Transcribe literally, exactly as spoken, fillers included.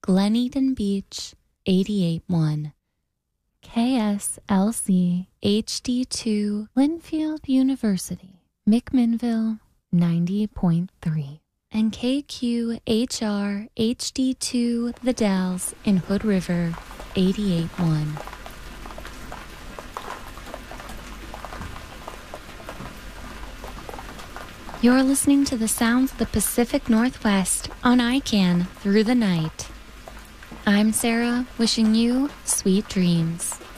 Glen Eden Beach, eighty-eight point one. K S L C H D two, Linfield University, McMinnville, ninety point three. And K Q H R H D two, The Dalles in Hood River, eighty-eight point one. You're listening to the sounds of the Pacific Northwest on I C A N Through the Night. I'm Sarah, wishing you sweet dreams.